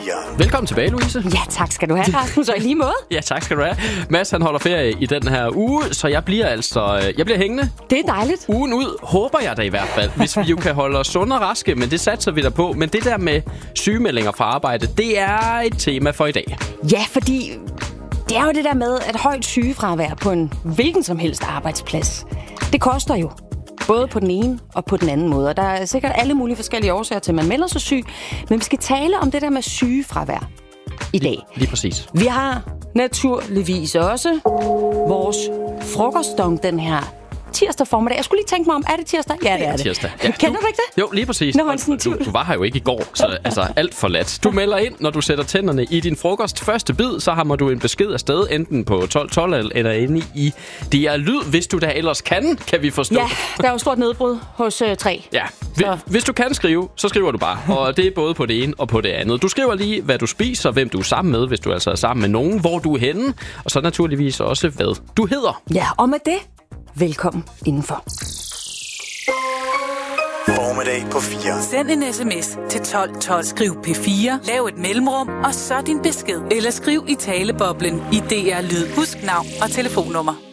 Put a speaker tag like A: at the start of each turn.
A: Velkommen tilbage, Louise.
B: Ja, tak skal du have, Rasmus, og i lige måde.
A: Ja, tak skal du have. Mads, han holder ferie i den her uge, så jeg bliver hængende.
B: Det er dejligt.
A: Ugen ud, håber jeg da i hvert fald, hvis vi jo kan holde os sunde og raske, men det satser vi der på. Men det der med sygemeldinger fra arbejde, det er et tema for i dag.
B: Ja, fordi det er jo det der med, at højt sygefravær på en hvilken som helst arbejdsplads, det koster jo. Både på den ene og på den anden måde. Og der er sikkert alle mulige forskellige årsager til, at man melder sig syg. Men vi skal tale om det der med sygefravær i dag.
A: Lige præcis.
B: Vi har naturligvis også vores frokostdong den her tirsdag formiddag. Jeg skulle lige tænke mig om, er det tirsdag? Ja, det er det.
A: Tirsdag. Ja,
B: Kender du ikke det?
A: Jo, lige præcis.
B: Nå,
A: du var her jo ikke i går, så altså alt for let. Du melder ind, når du sætter tænderne i din frokost. Første bid, så hammer du en besked afsted, enten på 1212 eller inde i DR Lyd, hvis du da ellers kan vi forstå.
B: Ja, der er jo stort nedbrud hos 3.
A: Ja, hvis du kan skrive, så skriver du bare. Og det er både på det ene og på det andet. Du skriver lige, hvad du spiser, hvem du er sammen med, hvis du altså er sammen med nogen, hvor du er henne, og så naturligvis også, hvad du hedder.
B: Ja, og med det, velkommen indenfor.
C: Formiddag på 4.
D: Send en sms til 1212. Skriv P4, lav et mellemrum, og så din besked. Eller skriv i taleboblen i DR Lyd. Husk navn og telefonnummer.